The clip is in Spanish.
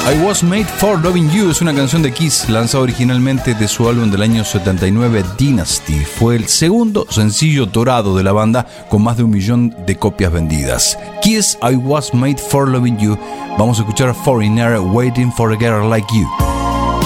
I Was Made for Loving You es una canción de Kiss lanzada originalmente de su álbum del año 79 Dynasty. Fue el segundo sencillo dorado de la banda con más de 1 millón de copias vendidas. Kiss, I Was Made for Loving You. Vamos a escuchar Foreigner, Waiting for a Girl Like You.